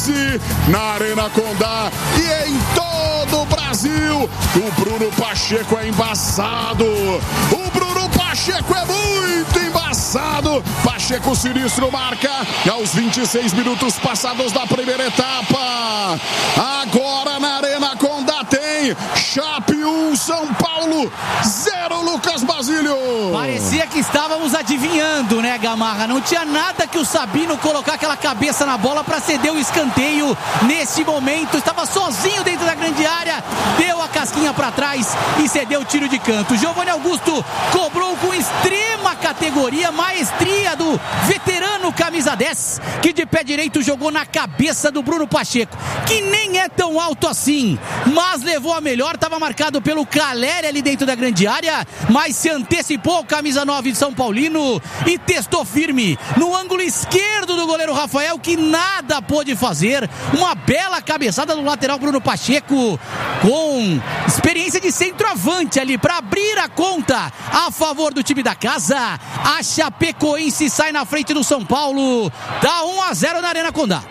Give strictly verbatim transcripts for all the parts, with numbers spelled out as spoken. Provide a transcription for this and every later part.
na Arena Condá e em todo o Brasil. O Bruno Pacheco é embaçado. O Bruno Pacheco é muito embaçado. Pacheco sinistro marca aos vinte e seis minutos passados da primeira etapa. Agora na Arena Condá tem Chape um, São Paulo zero, Lucas Basílio. Parecia que estávamos adivinhando, né, Gamarra? Não tinha nada que o Sabino colocar aquela cabeça na bola para ceder o escanteio nesse momento. Estava sozinho dentro da grande área, deu a casquinha para trás e cedeu o tiro de canto. Giovanni Augusto cobrou com extrema categoria, maestria do veterano camisa dez, que de pé direito jogou na cabeça do Bruno Pacheco, que nem é tão alto assim, mas levou a melhor. Estava marcado pelo Caleri ali dentro da grande área, mas se antecipou o camisa nove de São Paulino e testou firme no ângulo esquerdo do goleiro Rafael, que nada pôde fazer. Uma bela cabeçada do lateral Bruno Pacheco, com experiência de centroavante ali para abrir a conta a favor do time da casa. A Chapecoense sai na frente do São Paulo, dá um a zero na Arena Condá.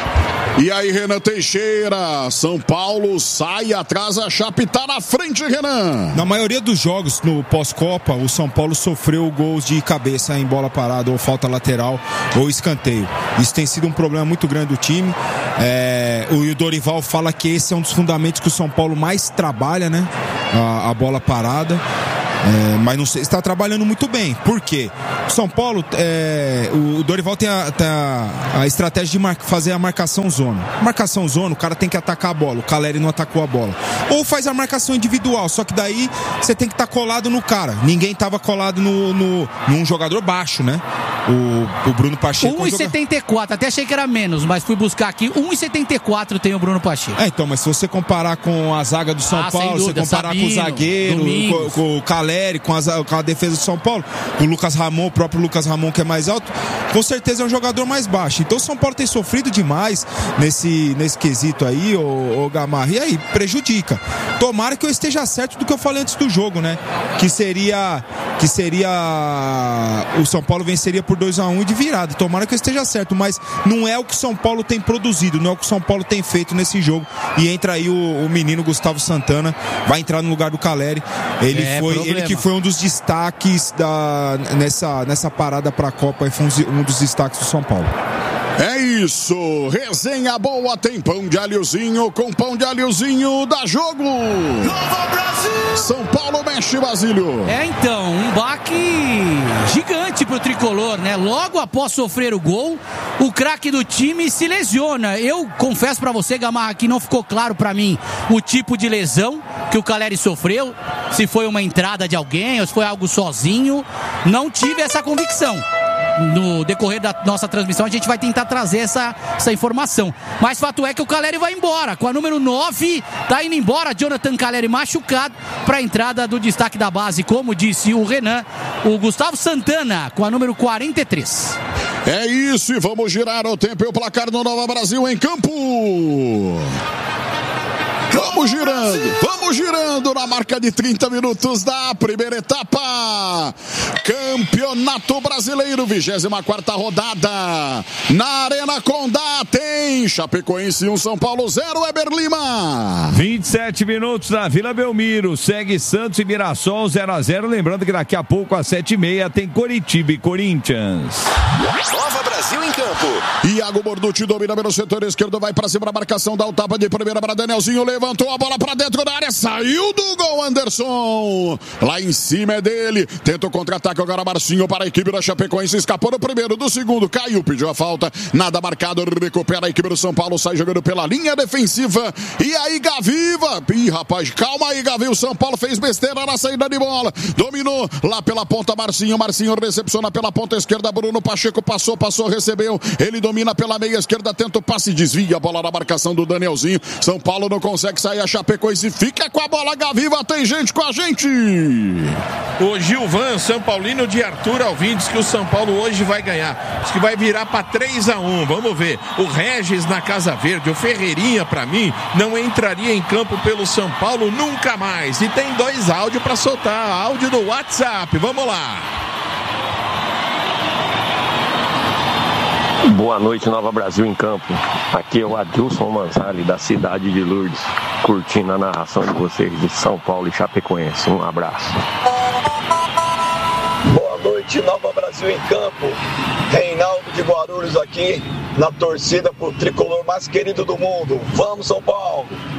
E aí, Renan Teixeira, São Paulo sai atrás, a Chape tá na frente, Renan. Na maioria dos jogos no pós-Copa, o São Paulo sofreu gols de cabeça em bola parada, ou falta lateral, ou escanteio. Isso tem sido um problema muito grande do time. É, o Dorival fala que esse é um dos fundamentos que o São Paulo mais trabalha, né? A, a bola parada. É, mas não sei, está trabalhando muito bem. Por quê? O São Paulo, é, o Dorival tem a, tem a, a estratégia de mar, fazer a marcação zona. Marcação zona, o cara tem que atacar a bola. O Caleri não atacou a bola. Ou faz a marcação individual, só que daí você tem que estar tá colado no cara. Ninguém estava colado no, no, num jogador baixo, né? O, o Bruno Pacheco. um e setenta e quatro, até achei que era menos, mas fui buscar aqui. um e setenta e quatro tem o Bruno Pacheco. É, então, mas se você comparar com a zaga do São ah, Paulo, dúvida, você comparar Sabino, com o zagueiro, com, com o Caleri, com a, com a defesa do São Paulo, com o Lucas Ramon, o próprio Lucas Ramon, que é mais alto, com certeza é um jogador mais baixo. Então o São Paulo tem sofrido demais nesse, nesse quesito aí, o, o Gamarra, e aí prejudica. Tomara que eu esteja certo do que eu falei antes do jogo, né? Que seria que seria o São Paulo venceria por dois a um e de virada. Tomara que eu esteja certo, mas não é o que o São Paulo tem produzido, não é o que o São Paulo tem feito nesse jogo. E entra aí o, o menino Gustavo Santana, vai entrar no lugar do Caleri. Ele é, foi problema. ele que foi um dos destaques da, nessa, nessa parada para a Copa, e foi um, um dos destaques do São Paulo. É isso, resenha boa, tem pão de alhozinho, com pão de alhozinho dá jogo. São Paulo mexe, Basílio. É, então, um baque gigante pro tricolor, né? Logo após sofrer o gol, o craque do time se lesiona. Eu confesso pra você, Gamarra, que não ficou claro pra mim o tipo de lesão que o Caleri sofreu, se foi uma entrada de alguém ou se foi algo sozinho. Não tive essa convicção. No decorrer da nossa transmissão a gente vai tentar trazer essa, essa informação, mas fato é que o Caleri vai embora com a número nove, tá indo embora Jonathan Caleri machucado, para a entrada do destaque da base, como disse o Renan, o Gustavo Santana com a número quarenta e três. É isso, e vamos girar o tempo e o placar no Nova Brasil em campo. Vamos girando, vamos girando na marca de trinta minutos da primeira etapa. Campeonato Brasileiro, vigésima quarta rodada. Na Arena Condá tem Chapecoense um, São Paulo zero, Eber Lima. vinte e sete minutos na Vila Belmiro, segue Santos e Mirassol zero a zero. Lembrando que daqui a pouco às sete e meia tem Coritiba e Corinthians. Nova Brasil em campo. Iago Borducci domina pelo setor esquerdo, vai pra cima a marcação, dá o tapa de primeira para Danielzinho, levantou a bola pra dentro da área, saiu do gol Anderson. Lá em cima é dele, tenta o contra-ataque agora Marcinho para a equipe da Chapecoense, escapou do primeiro, do segundo, caiu, pediu a falta, nada marcado, recupera a equipe do São Paulo, sai jogando pela linha defensiva. E aí Gaviva, ih rapaz, calma aí Gavi, o São Paulo fez besteira na saída de bola, dominou lá pela ponta Marcinho, Marcinho recepciona pela ponta esquerda, Bruno Pacheco passou, passou, recebeu, ele domina pela meia esquerda, tenta o passe, desvia a bola na marcação do Danielzinho. São Paulo não consegue sair, a Chapecoense fica com a bola, Gaviva, tem gente com a gente. O Gilvan, São Paulino de Arthur Alvim, diz que o São Paulo hoje vai ganhar, diz que vai virar para três a um, vamos ver. O Regis na Casa Verde, o Ferreirinha para mim não entraria em campo pelo São Paulo nunca mais, e tem dois áudios para soltar, áudio do WhatsApp, vamos lá. Boa noite, Nova Brasil em Campo. Aqui é o Adilson Manzali, da cidade de Lourdes, curtindo a narração de vocês de São Paulo e Chapecoense. Um abraço. Boa noite, Nova Brasil em Campo. Reinaldo de Guarulhos aqui, na torcida pro tricolor mais querido do mundo. Vamos, São Paulo!